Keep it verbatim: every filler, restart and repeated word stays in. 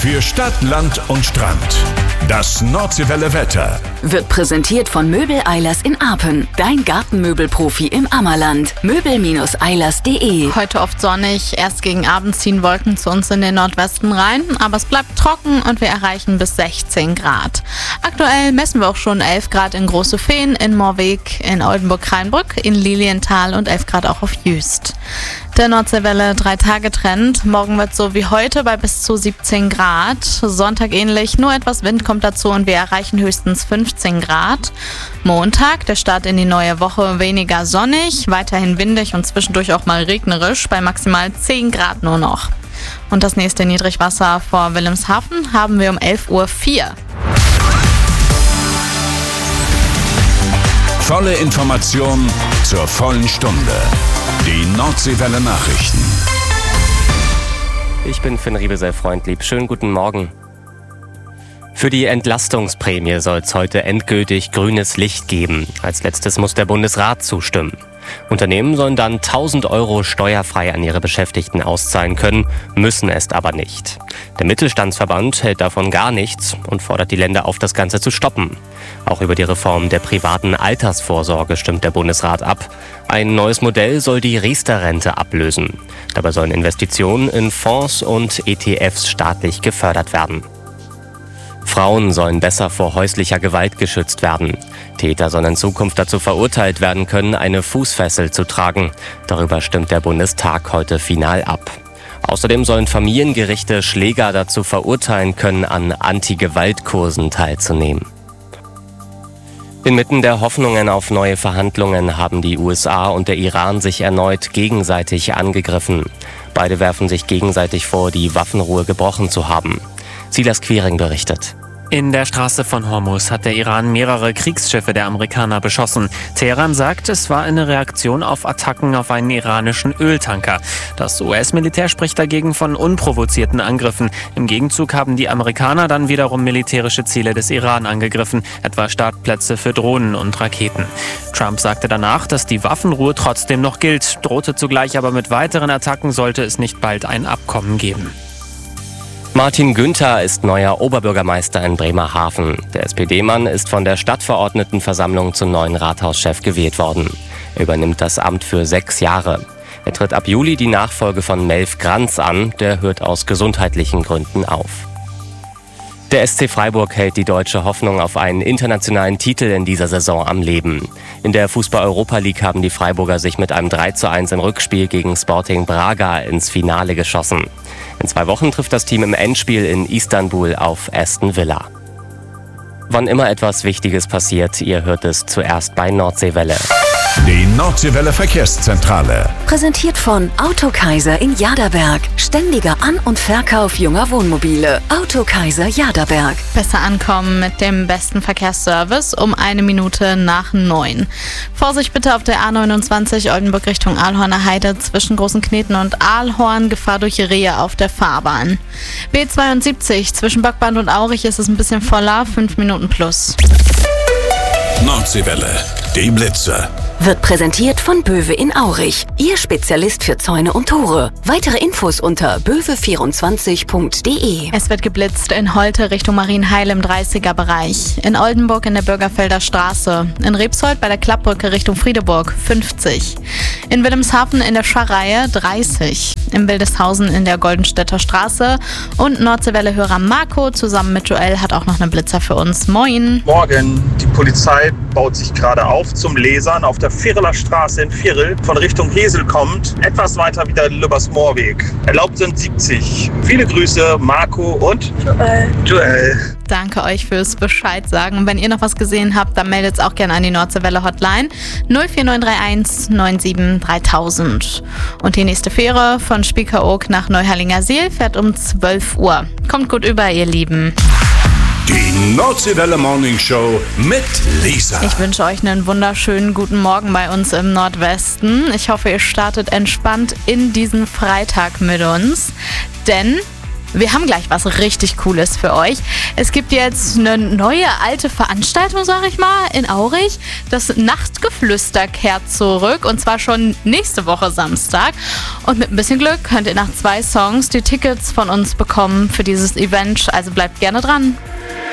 Für Stadt, Land und Strand. Das Nordseewelle Wetter wird präsentiert von Möbel Eilers in Arpen. Dein Gartenmöbelprofi im Ammerland. möbel eilers punkt de. Heute oft sonnig. Erst gegen Abend ziehen Wolken zu uns in den Nordwesten rein. Aber es bleibt trocken und wir erreichen bis sechzehn Grad. Aktuell messen wir auch schon elf Grad in Große Feen, in Moorweg, in Oldenburg-Kreinbrück, in Lilienthal und elf Grad auch auf Jüst. Der Nordseewelle drei-Tage-Trend. Morgen wird so wie heute bei bis zu siebzehn Grad. Sonntag ähnlich, nur etwas Wind kommt dazu und wir erreichen höchstens fünfzehn Grad. Montag, der Start in die neue Woche, weniger sonnig, weiterhin windig und zwischendurch auch mal regnerisch, bei maximal zehn Grad nur noch. Und das nächste Niedrigwasser vor Wilhelmshaven haben wir um elf Uhr vier. Volle Information zur vollen Stunde. Die Nordseewelle Nachrichten. Ich bin Finn Riebesell, Freundlieb. Schönen guten Morgen. Für die Entlastungsprämie soll es heute endgültig grünes Licht geben. Als letztes muss der Bundesrat zustimmen. Unternehmen sollen dann tausend Euro steuerfrei an ihre Beschäftigten auszahlen können, müssen es aber nicht. Der Mittelstandsverband hält davon gar nichts und fordert die Länder auf, das Ganze zu stoppen. Auch über die Reform der privaten Altersvorsorge stimmt der Bundesrat ab. Ein neues Modell soll die Riester-Rente ablösen. Dabei sollen Investitionen in Fonds und E T Fs staatlich gefördert werden. Frauen sollen besser vor häuslicher Gewalt geschützt werden. Täter sollen in Zukunft dazu verurteilt werden können, eine Fußfessel zu tragen. Darüber stimmt der Bundestag heute final ab. Außerdem sollen Familiengerichte Schläger dazu verurteilen können, an Anti-Gewalt-Kursen teilzunehmen. Inmitten der Hoffnungen auf neue Verhandlungen haben die U S A und der Iran sich erneut gegenseitig angegriffen. Beide werfen sich gegenseitig vor, die Waffenruhe gebrochen zu haben. Silas Quiring berichtet. In der Straße von Hormuz hat der Iran mehrere Kriegsschiffe der Amerikaner beschossen. Teheran sagt, es war eine Reaktion auf Attacken auf einen iranischen Öltanker. Das U S-Militär spricht dagegen von unprovozierten Angriffen. Im Gegenzug haben die Amerikaner dann wiederum militärische Ziele des Iran angegriffen, etwa Startplätze für Drohnen und Raketen. Trump sagte danach, dass die Waffenruhe trotzdem noch gilt, drohte zugleich aber mit weiteren Attacken, sollte es nicht bald ein Abkommen geben. Martin Günther ist neuer Oberbürgermeister in Bremerhaven. Der S P D-Mann ist von der Stadtverordnetenversammlung zum neuen Rathauschef gewählt worden. Er übernimmt das Amt für sechs Jahre. Er tritt ab Juli die Nachfolge von Melf Granz an, der hört aus gesundheitlichen Gründen auf. Der S C Freiburg hält die deutsche Hoffnung auf einen internationalen Titel in dieser Saison am Leben. In der Fußball-Europa League haben die Freiburger sich mit einem drei zu eins im Rückspiel gegen Sporting Braga ins Finale geschossen. In zwei Wochen trifft das Team im Endspiel in Istanbul auf Aston Villa. Wann immer etwas Wichtiges passiert, ihr hört es zuerst bei Nordseewelle. Die Nordseewelle Verkehrszentrale. Präsentiert von Autokaiser in Jaderberg. Ständiger An- und Verkauf junger Wohnmobile. Autokaiser Jaderberg. Besser ankommen mit dem besten Verkehrsservice um eine Minute nach neun. Vorsicht bitte auf der A neunundzwanzig Oldenburg Richtung Aalhorner Heide zwischen Großen Kneten und Aalhorn. Gefahr durch Rehe auf der Fahrbahn. B zweiundsiebzig zwischen Bockband und Aurich ist es ein bisschen voller. fünf Minuten plus. Nordseewelle. Die Blitze. Wird präsentiert von Böwe in Aurich. Ihr Spezialist für Zäune und Tore. Weitere Infos unter böwe vierundzwanzig punkt de. Es wird geblitzt in Holte Richtung Marienheil im dreißiger Bereich. In Oldenburg in der Bürgerfelder Straße. In Rebsold bei der Klappbrücke Richtung Friedeburg fünfzig. In Wilhelmshaven in der Scharreihe dreißig. In Wildeshausen in der Goldenstädter Straße. Und Nordseewelle-Hörer Marco zusammen mit Joel hat auch noch einen Blitzer für uns. Moin. Morgen. Die Polizei baut sich gerade auf zum Lesern auf der Viereler Straße in Vierel, von Richtung Hesel kommt, etwas weiter wieder Lübbers-Moorweg. Erlaubt sind siebzig. Viele Grüße, Marco und Joel. Joel. Danke euch fürs Bescheid sagen. Und wenn ihr noch was gesehen habt, dann meldet es auch gerne an die Nordseewelle Hotline null vier neun drei eins neun sieben dreitausend. Und die nächste Fähre von Spiekeroog nach Neuherlingersiel fährt um zwölf Uhr. Kommt gut über, ihr Lieben. Die Nordseewelle Morning Show mit Lisa. Ich wünsche euch einen wunderschönen guten Morgen bei uns im Nordwesten. Ich hoffe, ihr startet entspannt in diesen Freitag mit uns, denn Wir haben gleich was richtig Cooles für euch. Es gibt jetzt eine neue alte Veranstaltung, sag ich mal, in Aurich. Das Nachtgeflüster kehrt zurück und zwar schon nächste Woche Samstag. Und mit ein bisschen Glück könnt ihr nach zwei Songs die Tickets von uns bekommen für dieses Event. Also bleibt gerne dran.